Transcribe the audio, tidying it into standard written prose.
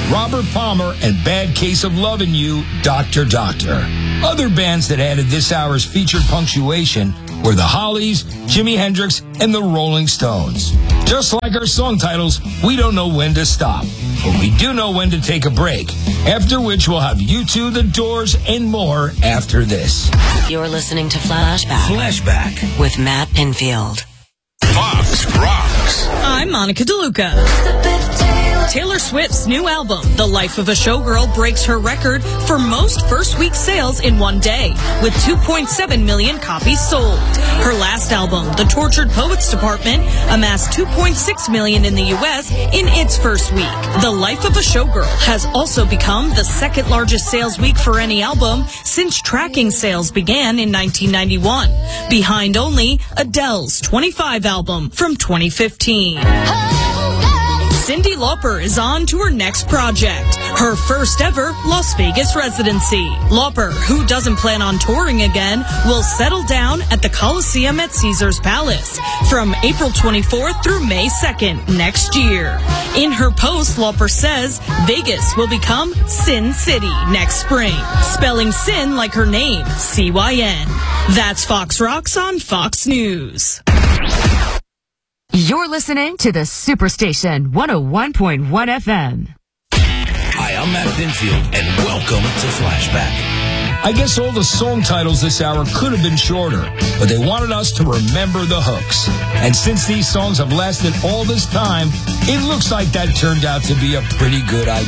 Robert Palmer and Bad Case of Lovin' You, Doctor Doctor. Other bands that added this hour's featured punctuation were the Hollies, Jimi Hendrix, and the Rolling Stones. Just like our song titles, we don't know when to stop, but we do know when to take a break, after which we'll have U2, The Doors, and more after this. You're listening to Flashback. Flashback With Matt Pinfield. Fox Rocks. I'm Monica DeLuca. Taylor Swift's new album, The Life of a Showgirl, breaks her record for most first-week sales in one day, with 2.7 million copies sold. Her last album, The Tortured Poets Department, amassed 2.6 million in the U.S. in its first week. The Life of a Showgirl has also become the second largest sales week for any album since tracking sales began in 1991, behind only Adele's 25 album from 2015. Cyndi Lauper is on to her next project, her first ever Las Vegas residency. Lauper, who doesn't plan on touring again, will settle down at the Coliseum at Caesars Palace from April 24th through May 2nd next year. In her post, Lauper says Vegas will become Sin City next spring, spelling Sin like her name, C-Y-N. That's Fox Rocks on Fox News. You're listening to the Superstation 101.1 FM. Hi, I'm Matt Pinfield, and welcome to Flashback. I guess all the song titles this hour could have been shorter, but they wanted us to remember the hooks. And since these songs have lasted all this time, it looks like that turned out to be a pretty good idea.